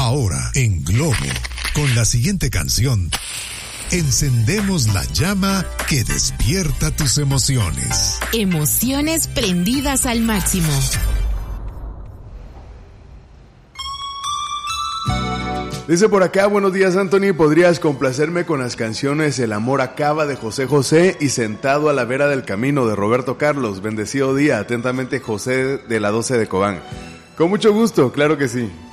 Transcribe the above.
Ahora, en Globo, con la siguiente canción, encendemos la llama que despierta tus emociones. Emociones prendidas al máximo. Dice por acá, buenos días Anthony, ¿podrías complacerme con las canciones El amor acaba de José José y Sentado a la vera del camino de Roberto Carlos? Bendecido día, atentamente José de la 12 de Cobán. Con mucho gusto, claro que sí.